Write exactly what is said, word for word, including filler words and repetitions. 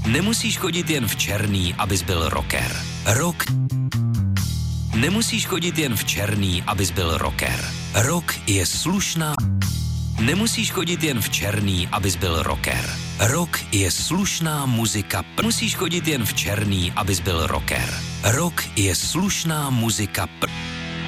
Nemusíš chodit jen v černý, abys byl rocker. Rock. Nemusíš chodit jen v černý, abys byl rocker. Rock je slušná. Nemusíš chodit jen v černý, abys byl rocker. Rock je slušná muzika. Musíš chodit jen v černý, abys byl rocker. Rock je slušná muzika.